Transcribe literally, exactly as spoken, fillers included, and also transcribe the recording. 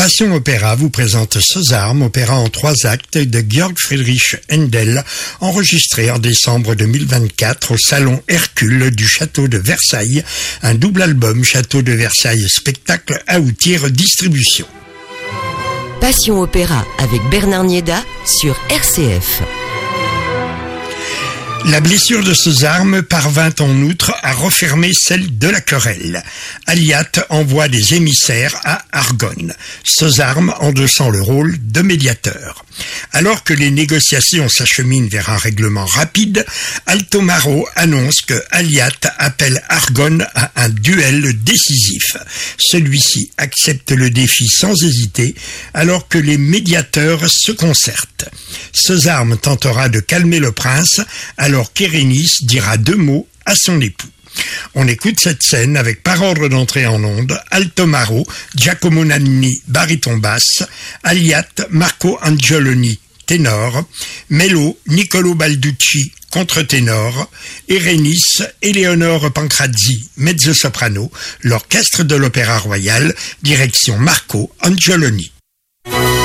Passion Opéra vous présente Césarme, opéra en trois actes de Georg Friedrich Händel, enregistré en décembre deux mille vingt-quatre au Salon Hercule du Château de Versailles, un double album Château de Versailles spectacle Aoutir distribution. Passion Opéra avec Bernard Nieda sur R C F. La blessure de Césarme parvint en outre à refermer celle de la querelle. Aliat envoie des émissaires à Argonne, Césarme endossant le rôle de médiateur. Alors que les négociations s'acheminent vers un règlement rapide, Altomaro annonce que Aliat appelle Argonne à un duel décisif. Celui-ci accepte le défi sans hésiter, alors que les médiateurs se concertent. Césarme tentera de calmer le prince, alors qu'Érénice dira deux mots à son époux. On écoute cette scène avec par ordre d'entrée en onde, Altomaro, Giacomo Nannini, baryton basse, Aliat, Marco Angioloni, ténor, Mello, Niccolo Balducci, contre-ténor, Érénice, Éléonore Pancrazzi, mezzo-soprano, l'orchestre de l'Opéra Royal, direction Marco Angioloni.